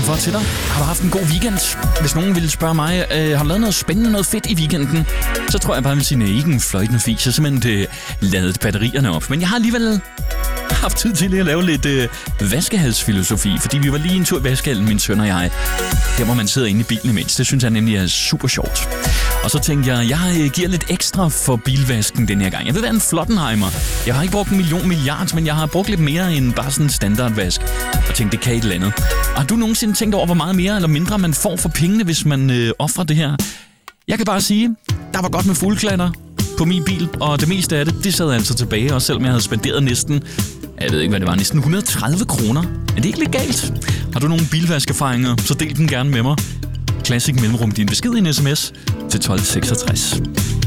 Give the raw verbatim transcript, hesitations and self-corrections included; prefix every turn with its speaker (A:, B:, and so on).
A: for til dig. Har du haft en god weekend? Hvis nogen ville spørge mig, øh, har du lavet noget spændende, noget fedt i weekenden? Så tror jeg bare, jeg vil sige, nej, ikke en fløjtende fis. Jeg har simpelthen øh, ladet batterierne op. Men jeg har alligevel haft tid til at lave lidt øh, vaskehalsfilosofi, fordi vi var lige en tur i vaskehallen, min søn og jeg. Der hvor man sidder inde i bilen imens. Det synes jeg nemlig er super sjovt. Og så tænkte jeg, jeg øh, giver lidt ekstra for bilvasken den her gang. Jeg vil være en Flottenheimer. Jeg har ikke brugt en million milliard, men jeg har brugt lidt mere end bare sådan en standardvask. Og tænkte, det kan et eller andet. Og har du nogensinde tænkt over, hvor meget mere eller mindre man får for pengene, hvis man øh, offrer det her? Jeg kan bare sige, der var godt med fuldklatter på min bil, og det meste af det, det sad altså tilbage, også selvom jeg havde spenderet næsten, jeg ved ikke hvad det var, næsten et hundrede og tredive kroner. Er det ikke lidt galt? Har du nogle bilvaskerfaringer, så del den gerne med mig. Classic Mellemrum, din besked i en sms til tolv seksogtres.